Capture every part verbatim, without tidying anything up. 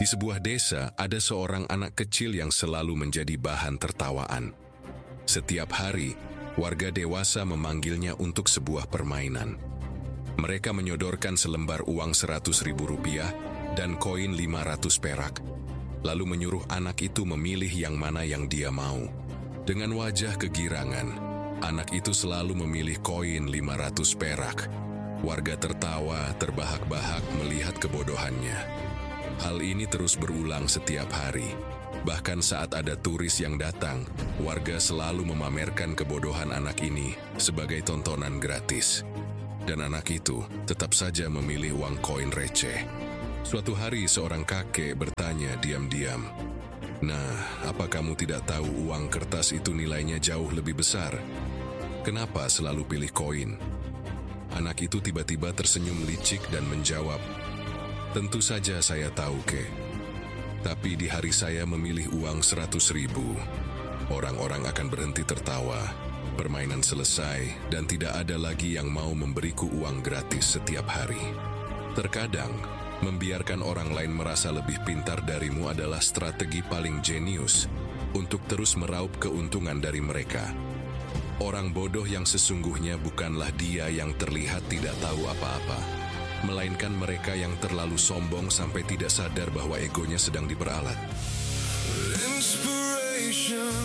Di sebuah desa, ada seorang anak kecil yang selalu menjadi bahan tertawaan. Setiap hari, warga dewasa memanggilnya untuk sebuah permainan. Mereka menyodorkan selembar uang seratus ribu rupiah dan koin lima ratus perak, lalu menyuruh anak itu memilih yang mana yang dia mau. Dengan wajah kegirangan, anak itu selalu memilih koin lima ratus perak. Warga tertawa terbahak-bahak melihat kebodohannya. Hal ini terus berulang setiap hari. Bahkan saat ada turis yang datang, warga selalu memamerkan kebodohan anak ini sebagai tontonan gratis. Dan anak itu tetap saja memilih uang koin receh. Suatu hari seorang kakek bertanya diam-diam, "Nah, apa kamu tidak tahu uang kertas itu nilainya jauh lebih besar? Kenapa selalu pilih koin?" Anak itu tiba-tiba tersenyum licik dan menjawab, "Tentu saja saya tahu, Kek. Tapi di hari saya memilih uang seratus ribu, orang-orang akan berhenti tertawa. Permainan selesai dan tidak ada lagi yang mau memberiku uang gratis setiap hari." Terkadang, membiarkan orang lain merasa lebih pintar darimu adalah strategi paling jenius untuk terus meraup keuntungan dari mereka. Orang bodoh yang sesungguhnya bukanlah dia yang terlihat tidak tahu apa-apa, melainkan mereka yang terlalu sombong sampai tidak sadar bahwa egonya sedang diperalat. Inspiration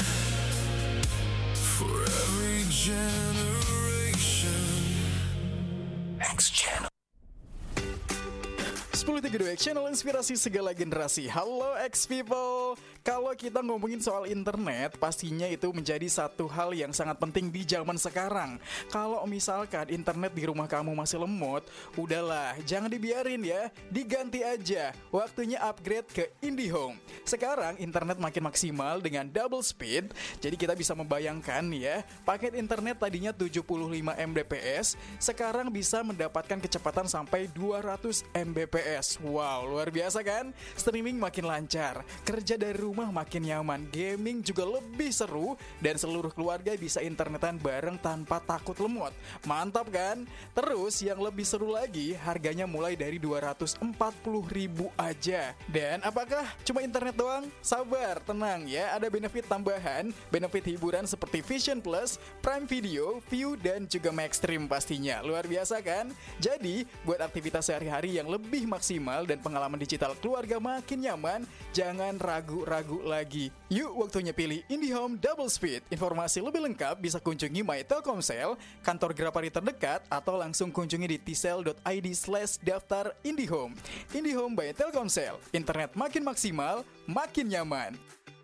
for every generation. X Channel. sepuluh tiga puluh dua Channel inspirasi segala generasi. Halo X people. Kalau kita ngomongin soal internet, pastinya itu menjadi satu hal yang sangat penting di zaman sekarang. Kalau misalkan internet di rumah kamu masih lemot, udahlah, jangan dibiarin ya, diganti aja. Waktunya upgrade ke IndiHome. Sekarang internet makin maksimal dengan double speed, jadi kita bisa membayangkan ya, paket internet tadinya tujuh puluh lima megabit per second, sekarang bisa mendapatkan kecepatan sampai dua ratus megabit per second. Wow, luar biasa kan? Streaming makin lancar, kerja dari rumah makin nyaman, gaming juga lebih seru, dan seluruh keluarga bisa internetan bareng tanpa takut lemot. Mantap kan? Terus yang lebih seru lagi, harganya mulai dari dua ratus empat puluh ribu aja. Dan apakah cuma internet doang? Sabar, tenang ya, ada benefit tambahan, benefit hiburan seperti Vision Plus, Prime Video, View, dan juga Maxstream pastinya. Luar biasa kan? Jadi, buat aktivitas sehari-hari yang lebih maksimal dan pengalaman digital keluarga makin nyaman, jangan ragu-ragu lagi. Yuk, waktunya pilih IndiHome Double Speed. Informasi lebih lengkap bisa kunjungi My Telkomsel, kantor Grapari terdekat, atau langsung kunjungi di tsel dot id slash daftar IndiHome. IndiHome by Telkomsel. Internet makin maksimal, makin nyaman.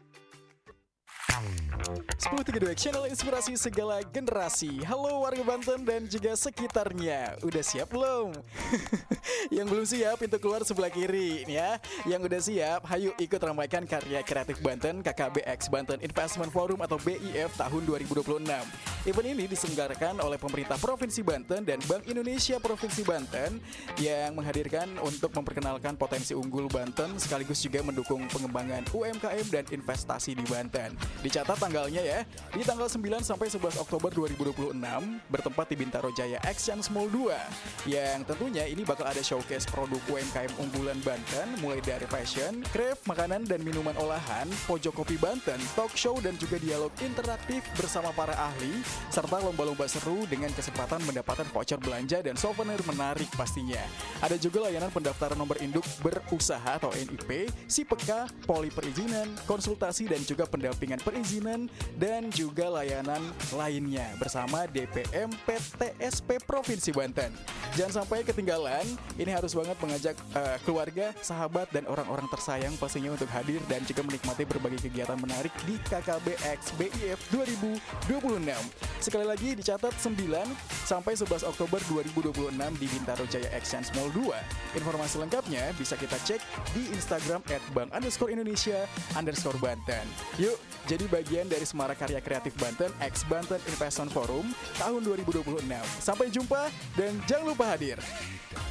sepuluh tiga puluh dua Channel inspirasi segala generasi. Halo warga Banten dan juga sekitarnya. Udah siap belum? Yang belum siap, pintu keluar sebelah kiri ya. Yang udah siap, hayu ikut ramaikan karya kreatif Banten K K B X Banten Investment Forum atau B I F tahun dua ribu dua puluh enam. Event ini diselenggarakan oleh pemerintah Provinsi Banten dan Bank Indonesia Provinsi Banten yang menghadirkan untuk memperkenalkan potensi unggul Banten sekaligus juga mendukung pengembangan U M K M dan investasi di Banten. Dicatat tanggalnya ya, di tanggal sembilan sampai sebelas Oktober dua ribu dua puluh enam, bertempat di Bintaro Jaya Action Mall dua, yang tentunya ini bakal ada showcase produk U M K M unggulan Banten, mulai dari fashion, craft, makanan dan minuman olahan, pojok kopi Banten, talk show dan juga dialog interaktif bersama para ahli, serta lomba-lomba seru dengan kesempatan mendapatkan voucher belanja dan souvenir menarik pastinya. Ada juga layanan pendaftaran nomor induk berusaha atau N I P, S I P K, poli perizinan, konsultasi dan juga pendampingan perizinan, dan juga layanan lainnya bersama D P M P T S P Provinsi Banten. Jangan sampai ketinggalan, ini harus banget mengajak uh, keluarga, sahabat, dan orang-orang tersayang pastinya untuk hadir dan juga menikmati berbagai kegiatan menarik di K K B X B I F dua ribu dua puluh enam. Sekali lagi dicatat sembilan sampai sebelas Oktober dua ribu dua puluh enam di Bintaro Jaya Exchange Mall dua. Informasi lengkapnya bisa kita cek di Instagram at bank underscore Indonesia underscore Banten. Yuk, jadi bagian dari Semara Karya Kreatif Banten X Banten Investment Forum tahun dua ribu dua puluh enam. Sampai jumpa dan jangan lupa hadir.